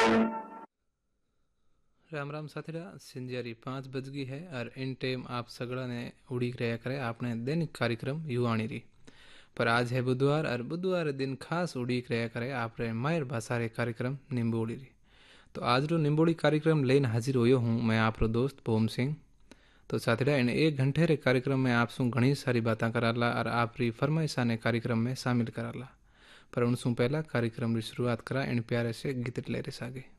राम राम साथीड़ा। सिंजियारी 5 बज गई है और इन टाइम आप सगड़ा ने उड़ी रहा करे आपने दैनिक कार्यक्रम युवाणी री। पर आज है बुधवार और बुधवार दिन खास उड़ी रहा करे आप मायर भाषा रे कार्यक्रम निम्बोड़ी री। तो आज रो निम्बोड़ी कार्यक्रम लेन हाजिर होयो हूँ मैं आप रो दोस्त भोम सिंह। तो साथीड़ा इन 1 घंटे रे कार्यक्रम में आप सू घनी सारी बातें कराला और आप री फरमाइशा ने कार्यक्रम में शामिल कराला। पर उनसू पहला कार्यक्रम री शुरुआत करा इन प्यारे से गीत ले रे सागे।